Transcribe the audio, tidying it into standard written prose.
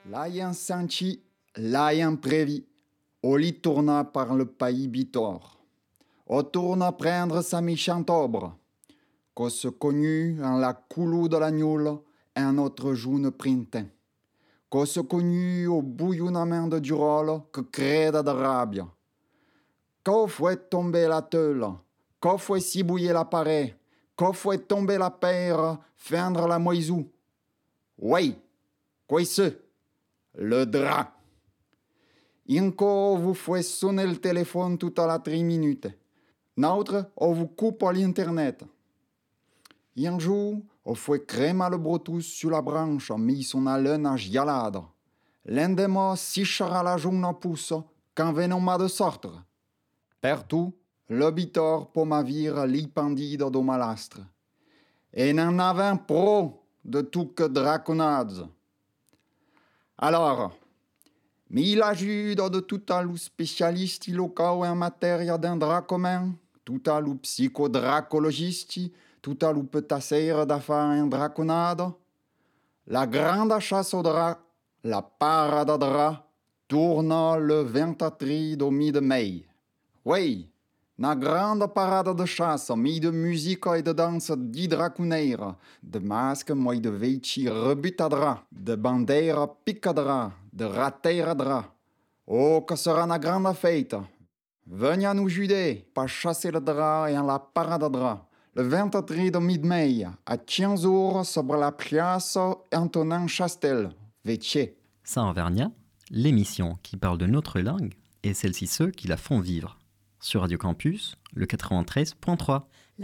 L'Aien senti, l'Aien prévi, Oli tourna par le pays bitor. O tourna prendre sa méchante obre, qu'o se connut en la coulou de l'agnoule un autre jaune printemps. Qu'o se connut au bouillonnement de Durol que creda de rabia. Qu'o fouet tomber la teule, qu'o fouet cibouiller la parée, qu'o fouet tomber la paire, feindre la moisou. Oui, quoi ce? Le drap. Inco vous fouet sonner le téléphone toute la 3 minutes. N'autre, on vous coupe l'internet. Un jour, on fouet crème le Bluetooth sur la branche, mis son haleine à gialade. L'un de moi sichera la journée pousse, quand venons ma de sortir. Pertout, l'obitor pour ma vire l'ipandide do malastre. Et n'en avait un pro de tout que draconades. Alors, mais il ajude de tout à l'ou spécialiste locaux en matière d'un drap commun, tout à l'ou psychodracologiste, tout à l'ou peut-être d'affaires en draconade. La grande chasse au drap, la parade drap, tourne le 23 do mi-de-mai. Oui, na grande parade de chasse, mi de musique et de danse d'hydracuneira, de masques moi de veici rebutadra, de bandeira picadra, de rateradra. Oh, que sera na grande fête! Venez à nous juder, pas chasser le drap et en la parade drap. Le 23 de mi-mai, à 15 jours, sobre la place Antonin Chastel, Vétier. Saint-Auvergnat, l'émission qui parle de notre langue et celles-ci ceux qui la font vivre. Sur Radio Campus, le 93.3.